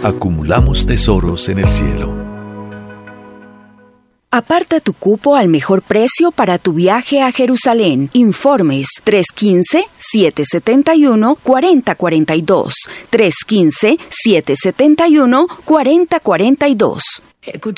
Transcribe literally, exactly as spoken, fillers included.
acumulamos tesoros en el cielo. Aparta tu cupo al mejor precio para tu viaje a Jerusalén. Informes tres uno cinco, siete siete uno, cuatro cero cuatro dos. tres uno cinco, siete siete uno, cuatro cero cuatro dos.